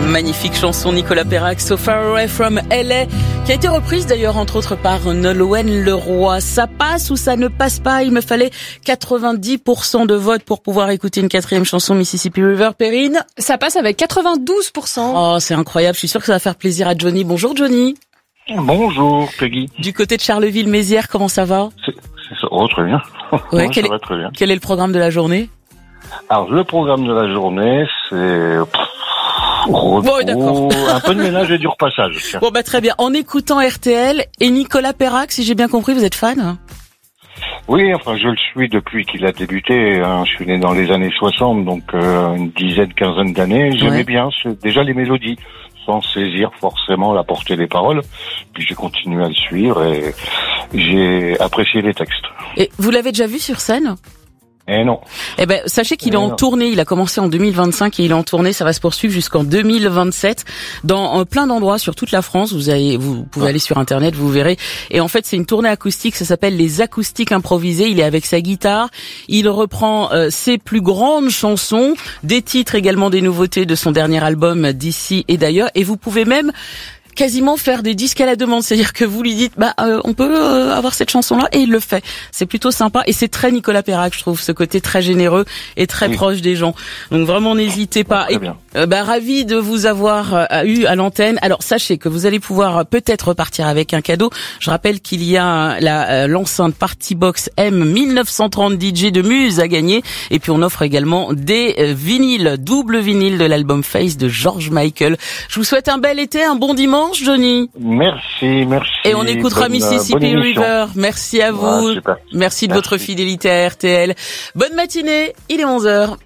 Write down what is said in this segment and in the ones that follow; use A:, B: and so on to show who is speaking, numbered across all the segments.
A: Magnifique chanson Nicolas Perrac, So Far Away From LA, qui a été reprise d'ailleurs entre autres par Nolwenn Leroy. Ça passe ou ça ne passe pas? Il me fallait 90% de vote pour pouvoir écouter une quatrième chanson, Mississippi River. Perrine?
B: Ça passe avec 92%.
A: Oh, c'est incroyable. Je suis sûre que ça va faire plaisir à Johnny. Bonjour Johnny.
C: Bonjour Peggy.
A: Du côté de Charleville-Mézières, comment ça va?
C: Oh, très bien.
A: Ouais,
C: ça va très bien.
A: Quel est le programme de la journée?
C: Alors, le programme de la journée, c'est repos,
A: d'accord.
C: Un peu de ménage et du repassage. Tiens.
A: Bon, très bien. En écoutant RTL et Nicolas Perrac, si j'ai bien compris, vous êtes fan?
C: Oui, enfin, je le suis depuis qu'il a débuté. Hein. Je suis né dans les années 60, donc une quinzaine d'années. J'aimais bien déjà les mélodies, sans saisir forcément la portée des paroles. Puis j'ai continué à le suivre et j'ai apprécié les textes.
A: Et vous l'avez déjà vu sur scène?
C: Non.
A: Sachez qu'il est en tournée. Il a commencé en 2025 et il est en tournée. Ça va se poursuivre jusqu'en 2027 dans plein d'endroits sur toute la France. Vous pouvez aller sur Internet, vous verrez. Et en fait, c'est une tournée acoustique. Ça s'appelle les Acoustiques Improvisées. Il est avec sa guitare. Il reprend ses plus grandes chansons, des titres également, des nouveautés de son dernier album d'ici et d'ailleurs. Et vous pouvez même quasiment faire des disques à la demande, c'est-à-dire que vous lui dites on peut avoir cette chanson-là et il le fait. C'est plutôt sympa et c'est très Nicolas Perrac, je trouve, ce côté très généreux et très proche des gens. Donc vraiment n'hésitez pas.
C: Très bien.
A: Ravi de vous avoir eu à l'antenne. Alors sachez que vous allez pouvoir peut-être repartir avec un cadeau. Je rappelle qu'il y a l'enceinte Partybox M 1930 DJ de Muse à gagner et puis on offre également des vinyles, double vinyle de l'album Face de George Michael. Je vous souhaite un bel été, un bon dimanche. Johnny.
C: Merci.
A: Et on écoutera Mississippi River. Merci à vous. Merci de votre fidélité à RTL. Bonne matinée, il est 11h.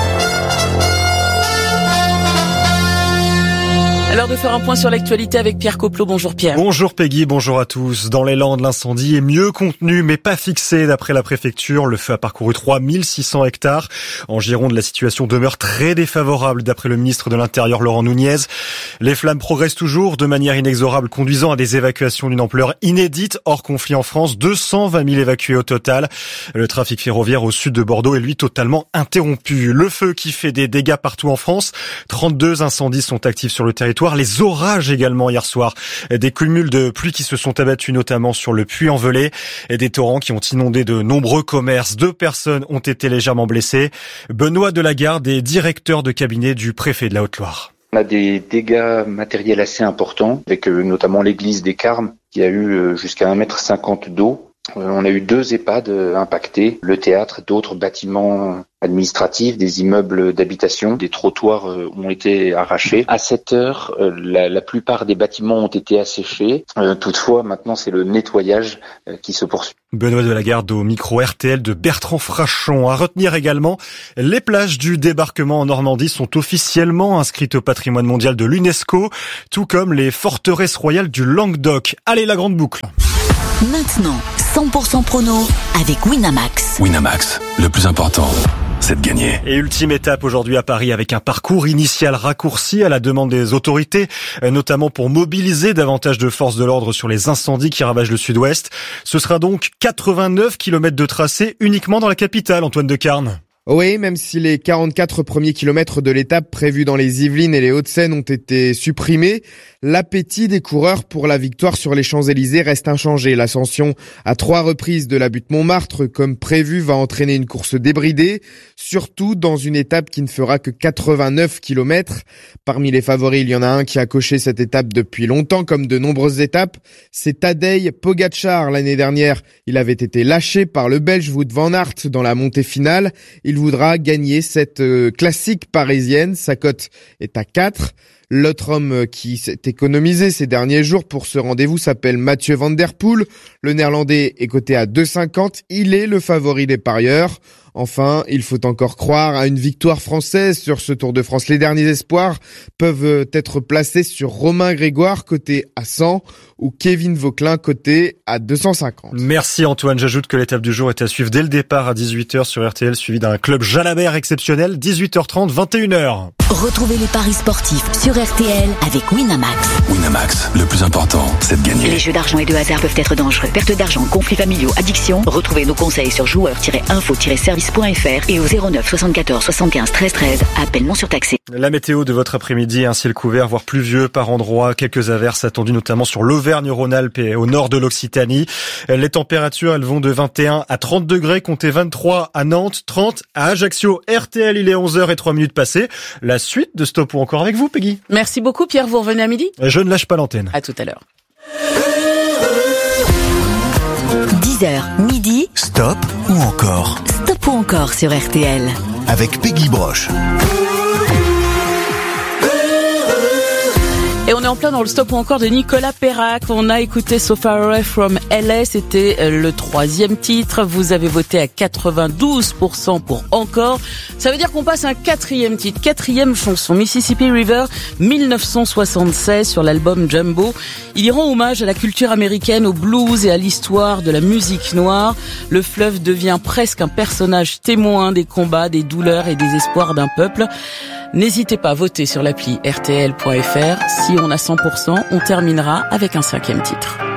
A: Alors de faire un point sur l'actualité avec Pierre Coplot. Bonjour Pierre.
D: Bonjour Peggy, bonjour à tous. Dans les Landes, l'incendie est mieux contenu mais pas fixé d'après la préfecture. Le feu a parcouru 3600 hectares. En Gironde, la situation demeure très défavorable d'après le ministre de l'Intérieur Laurent Nunez. Les flammes progressent toujours de manière inexorable, conduisant à des évacuations d'une ampleur inédite hors conflit en France. 220 000 évacués au total. Le trafic ferroviaire au sud de Bordeaux est lui totalement interrompu. Le feu qui fait des dégâts partout en France. 32 incendies sont actifs sur le territoire. Les orages également hier soir. Des cumuls de pluie qui se sont abattus notamment sur le Puy-en-Velay. Et des torrents qui ont inondé de nombreux commerces. 2 personnes ont été légèrement blessées. Benoît Delagarde est directeur de cabinet du préfet de la Haute-Loire.
E: On a des dégâts matériels assez importants, avec notamment l'église des Carmes qui a eu jusqu'à 1,50 m d'eau. On a eu 2 EHPAD impactés, le théâtre, d'autres bâtiments administratifs, des immeubles d'habitation, des trottoirs ont été arrachés. À cette heure, la plupart des bâtiments ont été asséchés. Toutefois, maintenant, c'est le nettoyage qui se poursuit.
D: Benoît Delagarde au micro RTL de Bertrand Frachon. À retenir également, les plages du débarquement en Normandie sont officiellement inscrites au patrimoine mondial de l'UNESCO, tout comme les forteresses royales du Languedoc. Allez, la grande boucle.
F: Maintenant, 100% prono avec Winamax.
G: Winamax, le plus important, c'est de gagner.
D: Et ultime étape aujourd'hui à Paris avec un parcours initial raccourci à la demande des autorités, notamment pour mobiliser davantage de forces de l'ordre sur les incendies qui ravagent le sud-ouest. Ce sera donc 89 km de tracé uniquement dans la capitale, Antoine Decarne.
H: Oui, même si les 44 premiers kilomètres de l'étape prévus dans les Yvelines et les Hauts-de-Seine ont été supprimés, l'appétit des coureurs pour la victoire sur les Champs-Élysées reste inchangé. L'ascension à 3 reprises de la butte Montmartre, comme prévu, va entraîner une course débridée, surtout dans une étape qui ne fera que 89 km. Parmi les favoris, il y en a un qui a coché cette étape depuis longtemps, comme de nombreuses étapes. C'est Tadej Pogačar. L'année dernière, il avait été lâché par le Belge Wout van Aert dans la montée finale. Il voudra gagner cette classique parisienne. Sa cote est à 4. L'autre homme qui s'est économisé ces derniers jours pour ce rendez-vous s'appelle Mathieu Van Der Poel. Le néerlandais est coté à 2,50. Il est le favori des parieurs. Enfin, il faut encore croire à une victoire française sur ce Tour de France. Les derniers espoirs peuvent être placés sur Romain Grégoire, coté à 100, ou Kevin Vauquelin, coté à 250.
D: Merci Antoine. J'ajoute que l'étape du jour est à suivre dès le départ à 18h sur RTL, suivi d'un club Jalabert exceptionnel, 18h30, 21h.
F: Retrouvez les paris sportifs sur RTL avec Winamax.
G: Winamax, le plus important, c'est de gagner.
F: Les jeux d'argent et de hasard peuvent être dangereux. Perte d'argent, conflits familiaux, addiction. Retrouvez nos conseils sur joueurs-info-service.fr et au 09 74 75 13 13. Appel non surtaxé.
D: La météo de votre après-midi, un ciel couvert, voire pluvieux par endroits. Quelques averses attendues notamment sur l'Auvergne-Rhône-Alpes et au nord de l'Occitanie. Les températures, elles vont de 21 à 30 degrés, comptez 23 à Nantes, 30 à Ajaccio. RTL, il est 11h03 passées. La suite de Stop ou encore avec vous, Peggy.
A: Merci beaucoup, Pierre. Vous revenez à midi?
D: Je ne lâche pas l'antenne.
A: À tout à l'heure.
F: 10h, midi.
I: Stop ou encore?
F: Stop ou encore sur RTL.
I: Avec Peggy Broche.
A: Et on est en plein dans le Stop ou encore de Nicolas Perrac. On a écouté So Far Away From LA. C'était le 3e titre. Vous avez voté à 92% pour encore. Ça veut dire qu'on passe à un 4e titre. 4e chanson. Mississippi River, 1976 sur l'album Jumbo. Il y rend hommage à la culture américaine, au blues et à l'histoire de la musique noire. Le fleuve devient presque un personnage témoin des combats, des douleurs et des espoirs d'un peuple. N'hésitez pas à voter sur l'appli rtl.fr. Si on a 100%, on terminera avec un 5e titre.